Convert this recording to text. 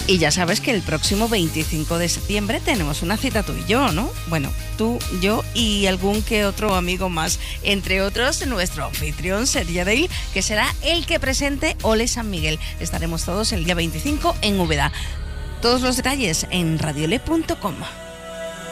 Y ya sabes que el próximo 25 de septiembre tenemos una cita tú y yo, ¿no? Bueno, tú, yo y algún que otro amigo más. Entre otros, nuestro anfitrión, Sergio Dale, que será el que presente Ole San Miguel. Estaremos todos el día 25 en Úbeda. Todos los detalles en radiole.com.